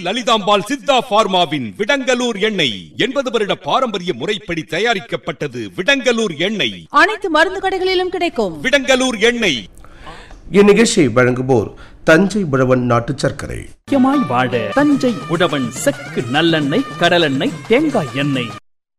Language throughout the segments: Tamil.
லலிதாம்பாள் சித்தா பார்மாவின் விடங்கலூர் எண்ணெய் 80 வருட பாரம்பரிய முறைப்படி தயாரிக்கப்பட்டது. விடங்கலூர் எண்ணெய் அனைத்து மருந்து கடைகளிலும் கிடைக்கும். விடங்கலூர் எண்ணெய். இந்நிகழ்ச்சியை வழங்குவோர் தஞ்சை உழவன் நாட்டு சர்க்கரை. முக்கியமாய் வாழ தஞ்சை உழவன் செக்கு நல்லெண்ணெய், கடலெண்ணெய், தேங்காய் எண்ணெய்.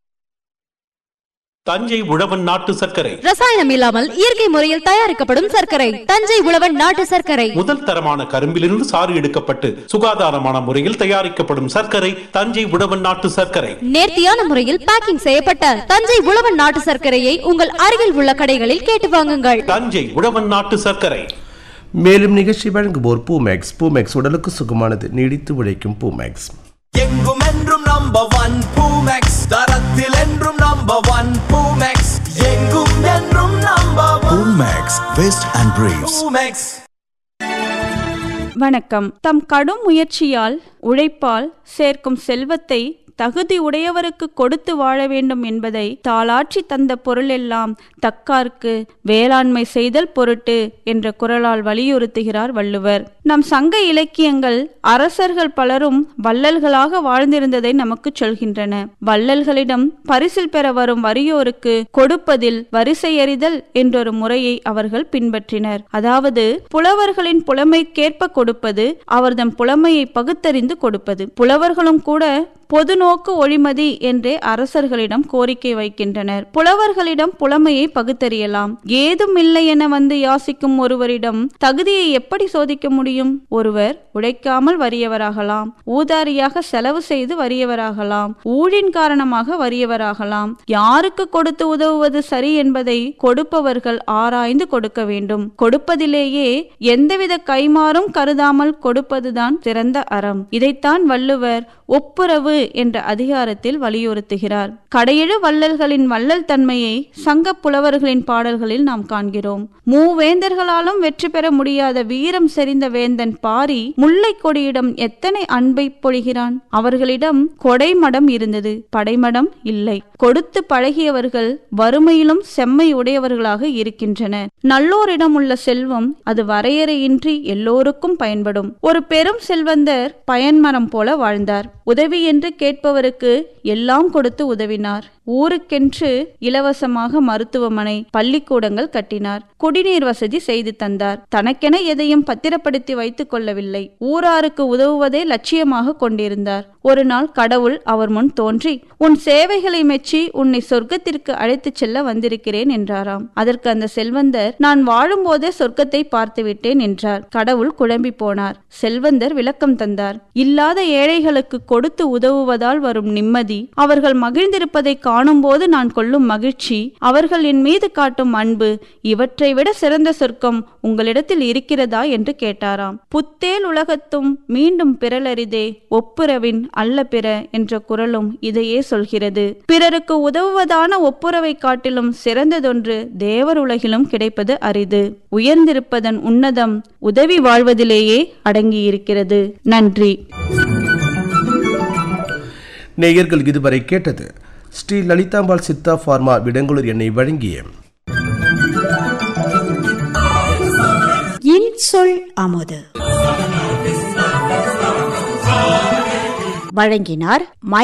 தஞ்சை உழவன் நாட்டு சர்க்கரை ரசாயனம் இல்லாமல் இயற்கை முறையில் தயாரிக்கப்படும் சர்க்கரை. தஞ்சை உழவன் நாட்டு சர்க்கரை. முதல் தரமான கரும்பிலிருந்து சாறு எடுக்கப்பட்டு சுகாதாரமான முறையில் தயாரிக்கப்படும் சர்க்கரை தஞ்சை உழவன் நாட்டு சர்க்கரை. நேர்த்தியான முறையில் பேக்கிங் செய்யப்பட்ட தஞ்சை உழவன் நாட்டு சர்க்கரையை உங்கள் அருகில் உள்ள கடைகளில் கேட்டு வாங்குங்கள். தஞ்சை உழவன் நாட்டு சர்க்கரை. மேலும் நிகழ்ச்சி வழங்குவோர் பூமேக்ஸ். பூமேக்ஸ் உடலுக்கு சுகமானது, நீடித்து உழைக்கும் பூமேக்ஸ். எங்கும் என்றும் நம்பர் 1 பூமேக்ஸ், தரத்தில் என்றும் நம்பர் 1 பூமேக்ஸ், எங்கும் என்றும் number 1 Poomex west and braves. Poomex. வணக்கம். தம் கடும் முயற்சியால் உழைப்பால் சேர்க்கும் செல்வத்தை தகுதி உடையவருக்கு கொடுத்து வாழ வேண்டும் என்பதை தாளாற்றி தந்த பொருளெல்லாம் தக்கார்க்கு வேளாண்மை செய்தல் பொருட்டு என்ற குறளால் வலியுறுத்துகிறார் வள்ளுவர். நம் சங்க இலக்கியங்கள் அரசர்கள் பலரும் வள்ளல்களாக வாழ்ந்திருந்ததை நமக்கு சொல்கின்றன. வள்ளல்களிடம் பரிசில் பெற வரும் வறியோருக்கு கொடுப்பதில் வரிசையறிதல் என்றொரு முறையை அவர்கள் பின்பற்றினர். அதாவது புலவர்களின் புலமைக்கேற்ப கொடுப்பது, அவர்தம் புலமையை பகுத்தறிந்து கொடுப்பது. புலவர்களும் கூட பொது நோக்கு ஒளிமதி என்றே அரசர்களிடம் கோரிக்கை வைக்கின்றனர். புலவர்களிடம் புலமையை பகுத்தறியலாம். ஏதும் இல்லை என வந்து யாசிக்கும் ஒருவரிடம் தகுதியை எப்படி சோதிக்க முடியும்? ஒருவர் உழைக்காமல் வறியவராகலாம், ஊதாரியாக செலவு செய்து வறியவராகலாம், ஊழின் காரணமாக வறியவராகலாம். யாருக்கு கொடுத்து உதவுவது சரி என்பதை கொடுப்பவர்கள் ஆராய்ந்து கொடுக்க வேண்டும். கொடுப்பதிலேயே எந்தவித கைமாறும் கருதாமல் கொடுப்பதுதான் சிறந்த அறம். இதைத்தான் வள்ளுவர் ஒப்புரவு என்ற அதிகாரத்தில் வலியுறுத்துகிறார். கடையெழு வள்ளல்களின் வள்ளல் தன்மையை சங்க புலவர்களின் பாடல்களில் நாம் காண்கிறோம். மூவேந்தர்களாலும் வெற்றி பெற முடியாத வீரம் செறிந்த வேந்தன் பாரி முல்லை கொடியிடம் எத்தனை அன்பை பொழிகிறான். அவர்களிடம் கொடைமடம் இருந்தது, படைமடம் இல்லை. கொடுத்து பழகியவர்கள் வறுமையிலும் செம்மை உடையவர்களாக இருக்கின்றனர். நல்லோரிடம் உள்ள செல்வம் அது வரையறையின்றி எல்லோருக்கும் பயன்படும். ஒரு பெரும் செல்வந்தர் பயன்மரம் போல வாழ்ந்தார். உதவி என்று கேட்பவருக்கு எல்லாம் கொடுத்து உதவினார். ஊருக்கென்று இலவசமாக மருத்துவமனை, பள்ளிக்கூடங்கள் கட்டினார். குடிநீர் வசதி செய்து தந்தார். தனக்கென எதையும் பத்திரப்படுத்தி வைத்துக் கொள்ளவில்லை. ஊராருக்கு உதவுவதே லட்சியமாக கொண்டிருந்தார். ஒரு நாள் கடவுள் அவர் முன் தோன்றி, உன் சேவைகளை மெச்சி உன்னை சொர்க்கத்திற்கு அழைத்துச் செல்ல வந்திருக்கிறேன் என்றாராம். அதற்கு அந்த செல்வந்தர், நான் வாழும்போதே சொர்க்கத்தை பார்த்து விட்டேன் என்றார். கடவுள் குழம்பி போனார். செல்வந்தர் விளக்கம் தந்தார். இல்லாத ஏழைகளுக்கு கொடுத்து உதவுவதால் வரும் நிம்மதி, அவர்கள் மகிழ்ந்திருப்பதை காணும் போது நான் கொள்ளும் மகிழ்ச்சி, அவர்கள் என் மீது காட்டும் அன்பு, இவற்றை விட சிறந்த சொர்க்கம் உங்களிடத்தில் இருக்கிறதா என்று கேட்டாராம். புத்தேல் உலகத்தும் மீண்டும் பிறலரிதே, ஒப்புரவின் அல்ல பிற என்ற குறளும் இதையே சொல்கிறது. பிறருக்கு உதவுவதான ஒப்புரவை காட்டிலும் சிறந்ததொன்று தேவர் உலகிலும் கிடைப்பது அரிது. உயர்ந்திருப்பதன் உன்னதம் உதவி வாழ்வதிலேயே அடங்கியிருக்கிறது. நன்றி. நேயர்கள் இதுவரை கேட்டது ஸ்ரீ லலிதாம்பாள் சித்தா பார்மா விடங்கலூர் எண்ணெய் வழங்கிய இன்சொல் அமுது. வழங்கினார்